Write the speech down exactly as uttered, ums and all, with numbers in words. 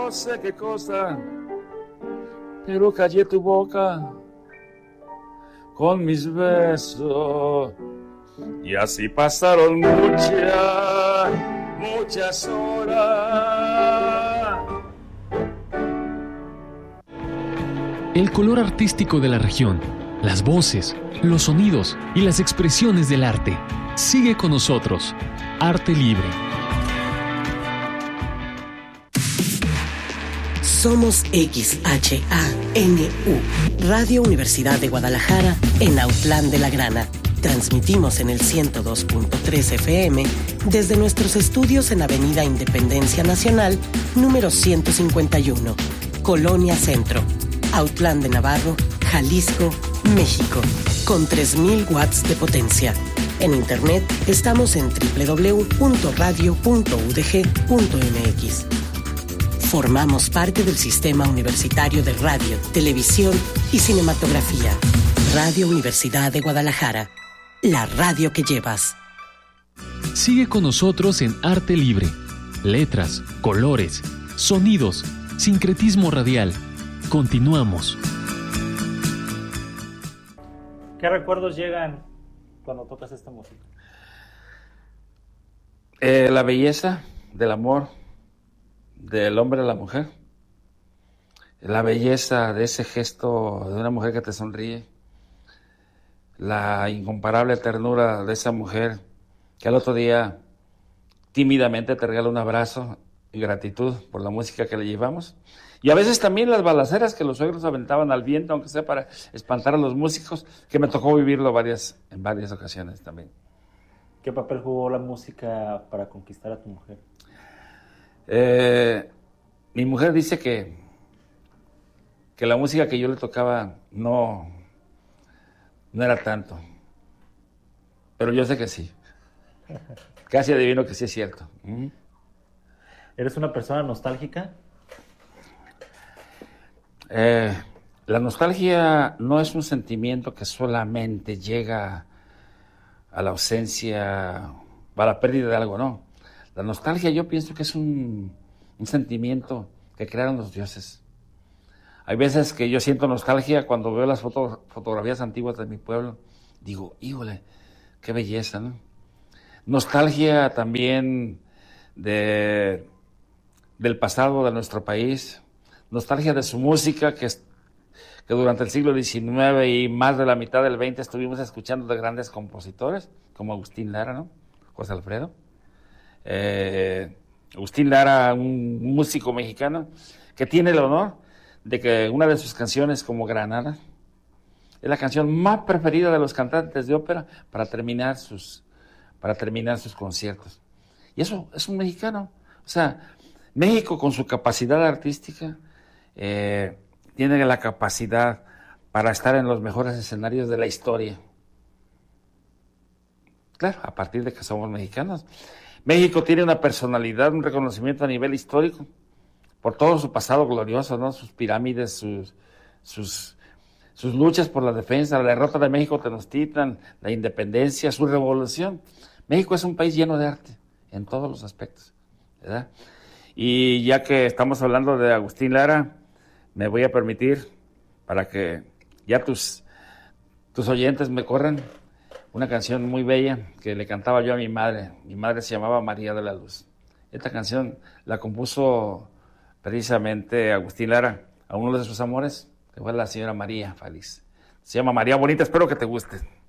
no sé qué cosa, pero callé tu boca con mis besos. Y así pasaron muchas, muchas horas. El color artístico de la región, las voces, los sonidos y las expresiones del arte. Sigue con nosotros. Arte Libre. Somos X H A N U, Radio Universidad de Guadalajara, en Autlán de la Grana. Transmitimos en el ciento dos punto tres F M desde nuestros estudios en Avenida Independencia Nacional, número ciento cincuenta y uno, Colonia Centro, Autlán de Navarro, Jalisco, México, con tres mil watts de potencia. En internet estamos en doble u doble u doble u punto radio punto u d g punto m x. Formamos parte del Sistema Universitario de Radio, Televisión y Cinematografía. Radio Universidad de Guadalajara, la radio que llevas. Sigue con nosotros en Arte Libre. Letras, colores, sonidos, sincretismo radial. Continuamos. ¿Qué recuerdos llegan cuando tocas esta música? Eh, la belleza del amor del hombre a la mujer, la belleza de ese gesto de una mujer que te sonríe, la incomparable ternura de esa mujer que al otro día tímidamente te regala un abrazo en gratitud por la música que le llevamos. Y a veces también las balaceras que los suegros aventaban al viento, aunque sea para espantar a los músicos, que me tocó vivirlo varias, en varias ocasiones también. ¿Qué papel jugó la música para conquistar a tu mujer? Eh, mi mujer dice que, que la música que yo le tocaba no, no era tanto, pero yo sé que sí. Casi adivino que sí es cierto. ¿Mm? ¿Eres una persona nostálgica? Eh, la nostalgia no es un sentimiento que solamente llega a la ausencia, a la pérdida de algo, no. La nostalgia yo pienso que es un, un sentimiento que crearon los dioses. Hay veces que yo siento nostalgia cuando veo las foto, fotografías antiguas de mi pueblo. Digo, híjole, qué belleza, ¿no? Nostalgia también de, del pasado de nuestro país. Nostalgia de su música que, que durante el siglo diecinueve y más de la mitad del veinte estuvimos escuchando de grandes compositores como Agustín Lara, ¿no? José Alfredo. Eh, Agustín Lara, un músico mexicano que tiene el honor de que una de sus canciones, como Granada, es la canción más preferida de los cantantes de ópera para terminar sus, para terminar sus conciertos. Y eso es un mexicano. O sea, México con su capacidad artística eh, tiene la capacidad para estar en los mejores escenarios de la historia. Claro, a partir de que somos mexicanos. México tiene una personalidad, un reconocimiento a nivel histórico por todo su pasado glorioso, ¿no? Sus pirámides, sus, sus, sus luchas por la defensa, la derrota de México Tenochtitlan, la independencia, su revolución. México es un país lleno de arte en todos los aspectos, ¿verdad? Y ya que estamos hablando de Agustín Lara, me voy a permitir, para que ya tus, tus oyentes me corran, una canción muy bella que le cantaba yo a mi madre. Mi madre se llamaba María de la Luz. Esta canción la compuso precisamente Agustín Lara a uno de sus amores, que fue la señora María Feliz. Se llama María Bonita, espero que te guste.